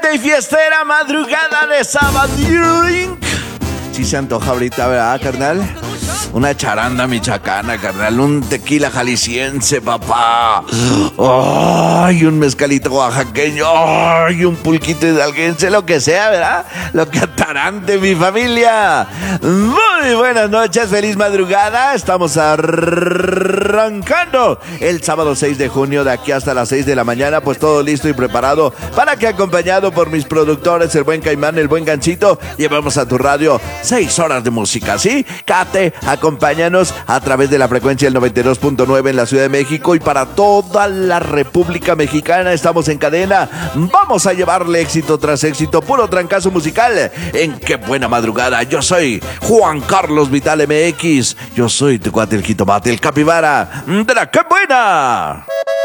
caliente y fiestera madrugada de sábado. Sí se antoja ahorita, ¿verdad, carnal? Una charanda michoacana, carnal. Un tequila jalisciense, papá. Ay, un mezcalito oaxaqueño. Ay, un pulquito hidalguense, lo que sea, ¿verdad? Lo que atarante, mi familia. Muy buenas noches, feliz madrugada. Estamos arrancando el sábado 6 de junio, de aquí hasta las 6 de la mañana. Pues todo listo y preparado para que, acompañado por mis productores, el buen Caimán, el buen Ganchito, llevemos a tu radio 6 horas de música, ¿sí? Cate, acompáñanos a través de la frecuencia del 92.9 en la Ciudad de México y para toda la República Mexicana. Estamos en cadena. Vamos a llevarle éxito tras éxito, puro trancazo musical. En Qué Buena Madrugada. Yo soy Juan Carlos Vital MX. Yo soy tu cuate, el jitomate, el capibara de la Qué Buena.